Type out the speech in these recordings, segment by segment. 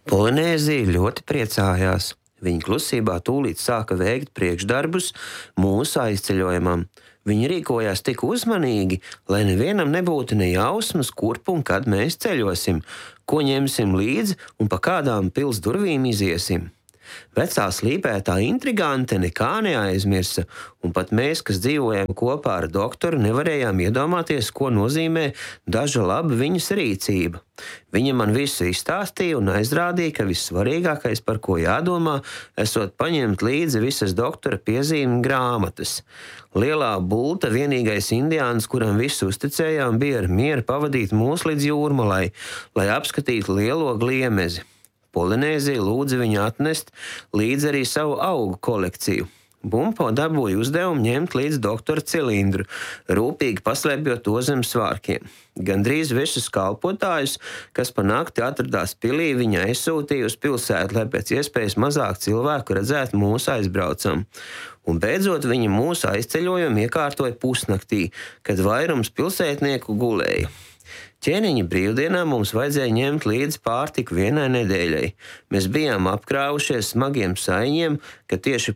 Polinēzija ļoti priecājās. Viņa klusībā tūlīt sāka veikt priekšdarbus mūsu aizceļojumam. Viņi rīkojās tik uzmanīgi, lai nevienam nebūtu ne jausmas, kurp un kad mēs ceļosim, ko ņemsim līdzi un pa kādām pils durvīm iziesim. Vecā slīpētā intrigante nekā neaizmirsa, un pat mēs, kas dzīvojam kopā ar doktoru, nevarējām iedomāties, ko nozīmē daža laba viņas rīcība. Viņa man visu izstāstīja un aizrādīja, ka vissvarīgākais, par ko jādomā, esot paņemt līdzi visas doktora piezīmju grāmatas. Lielā bulta, vienīgais indiāns, kuram visu uzticējām, bija ar mieru pavadīt mūs līdz jūrmalai, lai apskatītu lielo gliemezi. Polinēzija lūdza viņu atnest līdzi arī savu augu kolekciju. Bumpo dabūja uzdevumu ņemt līdzi doktora cilindru, rūpīgi paslēpjot to zem svārkiem. Gandrīz visus kalpotājus, kas pa nakti atradās pilī, viņa aizsūtīja uz pilsētu, lai pēc iespējas mazāk cilvēku redzētu mūsu aizbraucam. Un beidzot viņa mūsu aizceļojumu iekārtoja pusnaktī, kad vairums pilsētnieku gulēja. Ķēniņa brīvdienā mums vajadzēja ņemt līdzi pārtiku vienai nedēļai. Mēs bijām apkrāvušies smagiem saiņiem, kad tieši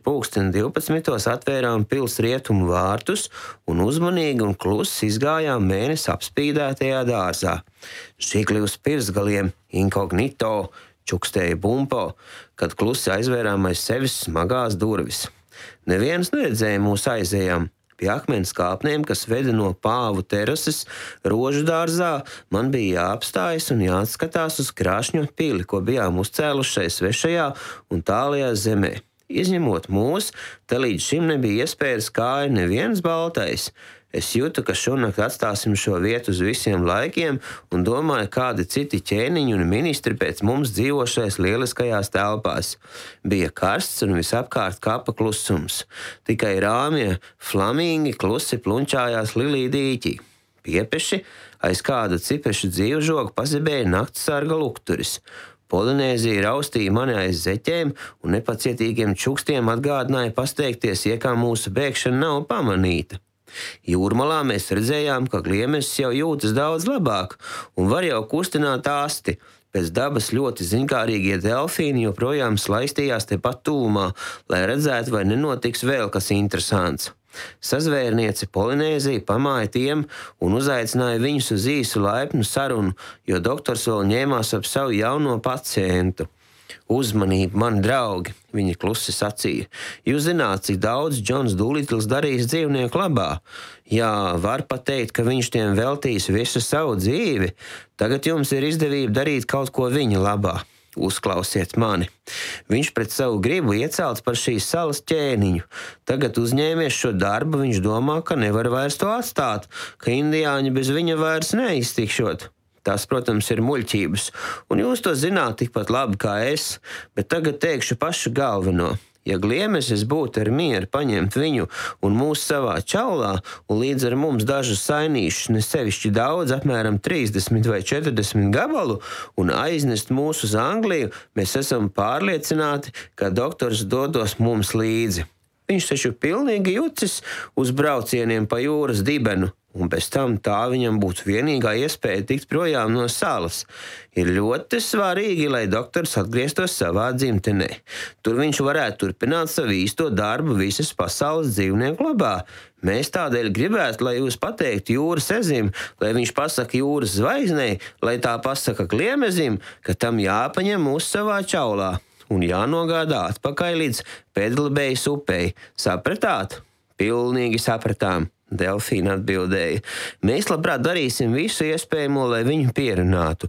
12:00 atvērām pils rietumu vārtus un uzmanīgi un klusi izgājām mēnesi apspīdētajā dārzā. Žigli uz pirsgaliem, inkognito, čukstēja Bumpo, kad klusi aizvērām aiz sevis smagās durvis. Neviens neredzēja mūs aizējām. Pie akmens kāpnēm, kas veda no pāvu terases rožu dārzā, man bija jāapstājas un jāatskatās uz krāšņo pili, ko bijām uzcēluši šai svešajā un tālajā zemē. Izņemot mūs, te līdz šim nebija iespējas kāja neviens baltais. Es jūtu, ka šonakt atstāsim šo vietu uz visiem laikiem un domāju, kādi citi ķēniņi un ministri pēc mums dzīvošais lieliskajās telpās. Bija karsts un visapkārt kapa klusums. Tikai rāmie flamingi klusi plunčājās lilī dīķī. Piepeši aiz kāda cipeša dzīvžoga pazibēja naktsarga lukturis. Polinēzija raustīja mani aiz zeķēm un nepacietīgiem čukstiem atgādināja pasteikties, ja kā mūsu bēgšana nav pamanīta. Jūrmalā mēs redzējām, ka gliemežs jau jūtas daudz labāk un var jau kustināt asti. Pēc dabas ļoti ziņkārīgie delfīni joprojām slaistījās tepat tūmā, lai redzētu, vai nenotiks vēl kas interesants. Sazvērniece Polinēzija pamāja tiem un uzaicināja viņus uz īsu laipnu sarunu, jo doktors vēl ņēmās ap savu jauno pacientu. Uzmanību, mani draugi, viņa klusi sacīja. Jūs zināt, cik daudz Džons Dūlitls darījis dzīvnieku labā. Jā, var pat teikt, ka viņš tiem veltīs visu savu dzīvi. Tagad jums ir izdevība darīt kaut ko viņa labā. Uzklausiet mani. Viņš pret savu gribu iecelts par šīs salas ķēniņu. Tagad uzņēmies šo darbu, viņš domā, ka nevar vairs to atstāt, ka indiāņi bez viņa vairs neiztikšot. Tās, protams, ir muļķības, un jūs to zināt tikpat labi kā es, bet tagad teikšu pašu galveno. Ja gliemežs būtu ar mieru paņemt viņu un mūs savā čaulā, un līdz ar mums dažus sainīšus, ne sevišķi daudz, apmēram 30 vai 40 gabalu, un aiznest mūs uz Angliju, mēs esam pārliecināti, ka doktors dodos mums līdzi. Viņš taču pilnīgi jucis uz braucieniem pa jūras dibenu. Un bez tam tā viņam būtu vienīgā iespēja tikt projām no salas. Ir ļoti svarīgi, lai doktors atgrieztos savā dzimtenē. Tur viņš varētu turpināt savu īsto darbu visas pasaules dzīvnieku labā. Mēs tādēļ gribētu, lai jūs pateiktu jūras ezim, lai viņš pasaka jūras zvaigznei, lai tā pasaka gliemezim, ka tam jāpaņem mūs savā čaulā un jānogādā atpakaļ līdz Pedlbejas upei. Sapratāt? Pilnīgi sapratām. Delfīna atbildēja. Mēs labprāt darīsim visu iespējamo, lai viņu pierunātu.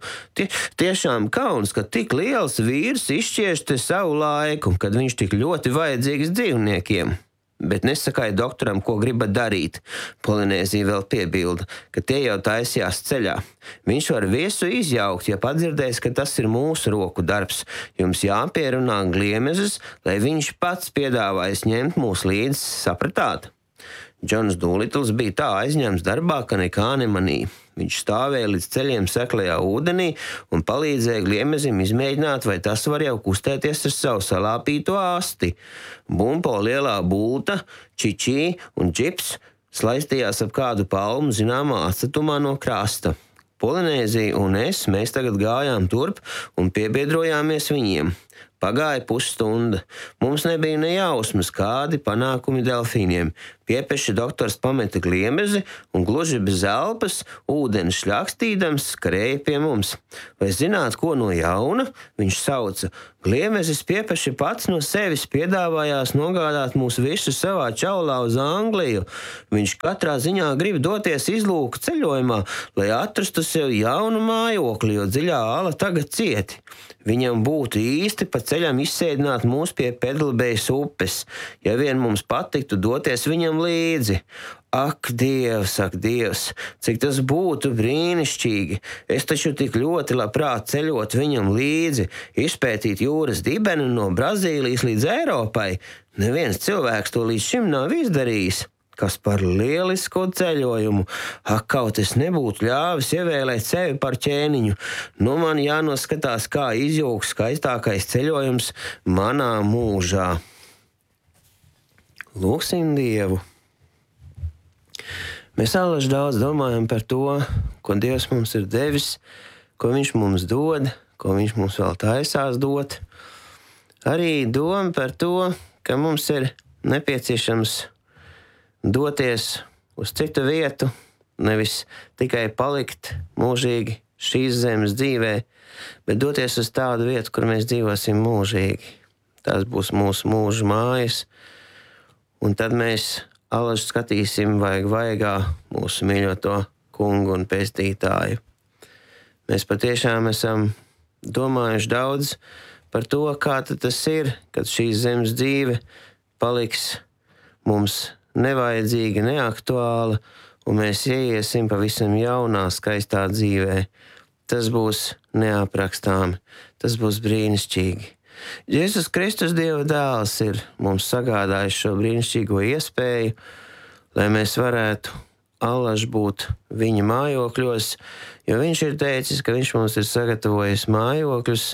Tiešām kauns, ka tik liels vīrs izšķieš te savu laiku, kad viņš tik ļoti vajadzīgs dzīvniekiem. Bet nesakāja doktoram, ko gribat darīt. Polinēzija vēl piebilda, ka tie jau taisījās ceļā. Viņš var visu izjaukt, ja padzirdēs, ka tas ir mūsu roku darbs. Jums jāpierunā gliemežs, lai viņš pats piedāvājas ņemt mūs līdzi, sapratāt? Džons Dūlitls bija tā aizņemts darbā, ka nekā nemanīja. Viņš stāvēja līdz ceļiem seklajā ūdenī un palīdzēja gliemezim izmēģināt, vai tas var jau kustēties ar savu salāpīto asti. Bumpo lielā bulta, Čičī un Džips slaistījās ap kādu palmu zināmā atstatumā no krasta. Polinēzija un mēs tagad gājām turp un piebiedrojāmies viņiem. Pagāja pusstunda. Mums nebija ne jausmas, kādi panākumi delfīniem. Piepeši doktors pameta gliemezi un gluži bez elpas, ūdeni šļakstīdams, skrēja pie mums. Vai zināt, ko no jauna? Viņš sauca. Gliemezis piepeši pats no sevis piedāvājās nogādāt mūs visus savā čaulā uz Angliju. Viņš katrā ziņā grib doties izlūku ceļojumā, lai atrastu sev jaunu mājokli, jo dziļā ala tagad cieti. Viņam būtu īsti pa ceļam izsēdināt mūs pie Pedlbejas upes, ja vien mums patiktu doties viņam līdzi. Ak, Dievs, cik tas būtu brīnišķīgi! Es taču tik ļoti labprāt ceļot viņam līdzi, izpētīt jūras dibenu no Brazīlijas līdz Eiropai. Neviens cilvēks to līdz šim nav izdarījis. Kas par lielisku ceļojumu! Ak, kaut es nebūtu ļāvis ievēlēt sevi par ķēniņu. Nu man jānoskatās, kā izjūg skaistākais ceļojums manā mūžā. Lūksim Dievu! Mēs allaž daudz domājam par to, ko Dievs mums ir devis, ko Viņš mums dod, ko Viņš mums vēl taisās dot. Arī doma par to, ka mums ir nepieciešams doties uz citu vietu, nevis tikai palikt mūžīgi šīs zemes dzīvē, bet doties uz tādu vietu, kur mēs dzīvosim mūžīgi. Tās būs mūsu mūža mājas, un tad mēs allaž skatīsim vaigā mūsu mīļoto kungu un pestītāju. Mēs patiešām esam domājuši daudz par to, kā tas ir, kad šī zemes dzīve paliks mums nevajadzīga, neaktuāla, un mēs ieiesim pavisam jaunā, skaistā dzīvē. Tas būs neaprakstāmi, tas būs brīnišķīgi. Jēzus Kristus, Dieva dēls, ir mums sagādājis šo brīnišķīgo iespēju, lai mēs varētu allaž būt viņa mājokļos, jo viņš ir teicis, ka viņš mums ir sagatavojis mājokļus,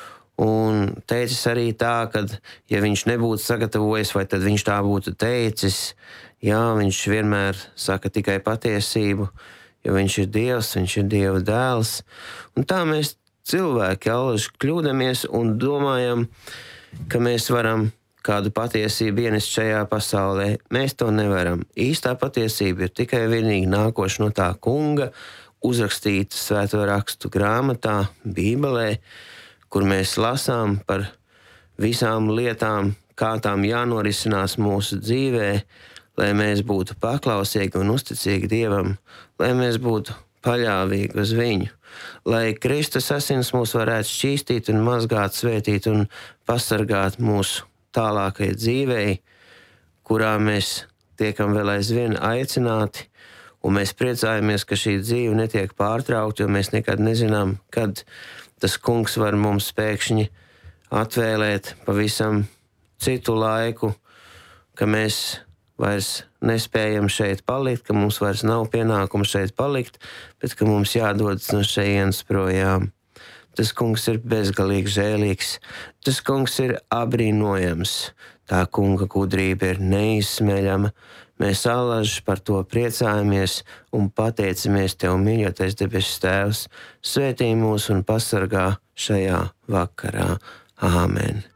un teicis arī tā, ka, ja viņš nebūtu sagatavojis, vai tad viņš tā būtu teicis, jā, viņš vienmēr saka tikai patiesību, jo viņš ir Dievs, viņš ir Dieva dēls. Un tā mēs cilvēki allaž kļūdamies un domājam, ka mēs varam kādu patiesību ienest šajā pasaulē. Mēs to nevaram. Īstā patiesība ir tikai vienīgi nākoša no tā kunga, uzrakstīta Svēto rakstu grāmatā, Bībelē, kur mēs lasām par visām lietām, kā tām jānorisinās mūsu dzīvē, lai mēs būtu paklausīgi un uzticīgi Dievam, lai mēs būtu paļāvīgi uz viņu, lai Kristus asins mūs varētu šķīstīt un mazgāt, svētīt un pasargāt mūsu tālākajai dzīvei, kurā mēs tiekam vēl aizvien aicināti, un mēs priecājamies, ka šī dzīve netiek pārtraukta, jo mēs nekad nezinām, kad tas kungs var mums pēkšņi atvēlēt pavisam citu laiku, ka mēs vairs nespējam šeit palikt, ka mums vairs nav pienākumu šeit palikt, bet ka mums jādodas no šejienes projām. Tas kungs ir bezgalīgi žēlīgs, tas kungs ir abrīnojams, tā kunga gudrība ir neizsmeļama. Mēs allaž par to priecājamies un pateicamies Tev, mīļotais debesu Tēvs, svētī mūs un pasargā šajā vakarā. Āmen!